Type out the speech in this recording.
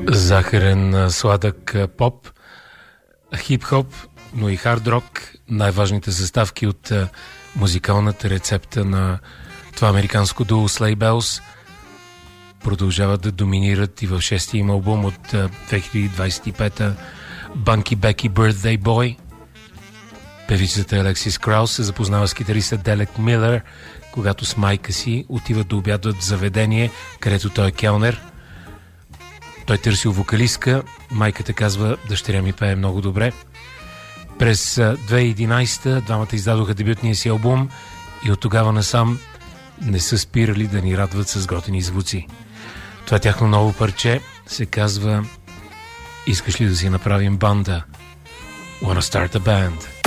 Захарен, сладък поп, хип-хоп, но и хард-рок, най-важните съставки от музикалната рецепта на това американско дуо Sleigh Bells продължават да доминират и в шестия им албум от 2025-та Bunky Becky Birthday Boy. Певицата Алексис Краус се запознава с китариста Делек Милър, когато с майка си отиват да обядват в заведение, където той е келнер. Той търсил вокалистка, майката казва: дъщеря ми пее много добре. През 2011 двамата издадоха дебютния си албум и от тогава насам не са спирали да ни радват с готини звуци. Това тяхно ново парче се казва: искаш ли да си направим банда? Wanna start a band?